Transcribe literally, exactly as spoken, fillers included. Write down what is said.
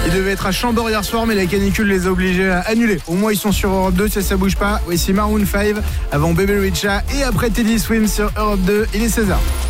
Ils devaient être à Chambord hier soir, mais la canicule les a obligés à annuler. Au moins, ils sont sur Europe deux, ça, ça bouge pas. Voici Maroon cinq avant Baby Richa et après Teddy Swims sur Europe deux. Il est seize heures.